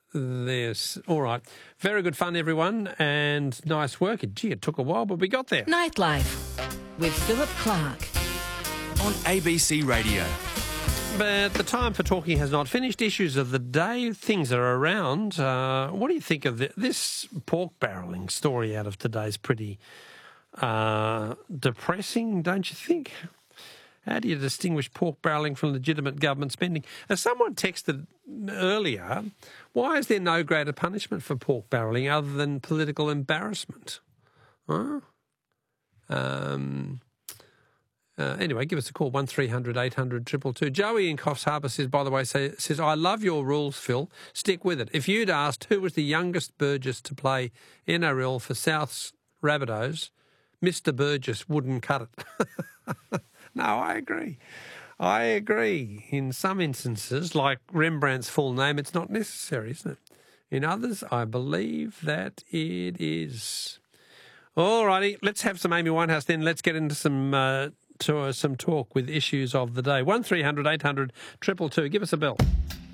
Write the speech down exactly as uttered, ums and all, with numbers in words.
There's all right. Very good fun, everyone, and nice work. Gee, it took a while, but we got there. Nightlife with Philip Clark on A B C Radio. But the time for talking has not finished. Issues of the day, things are around. Uh, what do you think of the, this pork barrelling story out of today's pretty uh, depressing, don't you think? How do you distinguish pork barrelling from legitimate government spending? As someone texted earlier, why is there no greater punishment for pork barrelling other than political embarrassment? Huh? Um... Uh, anyway, give us a call, one three hundred eight hundred two two two. Joey in Coffs Harbour says, by the way, say, says, I love your rules, Phil. Stick with it. If you'd asked who was the youngest Burgess to play N R L for South's Rabbitohs, Mister Burgess wouldn't cut it. No, I agree. I agree. In some instances, like Rembrandt's full name, it's not necessary, isn't it? In others, I believe that it is. All righty, let's have some Amy Winehouse then. Let's get into some... Uh, to uh, some talk with issues of the day. one three hundred eight hundred two two two. Give us a bell.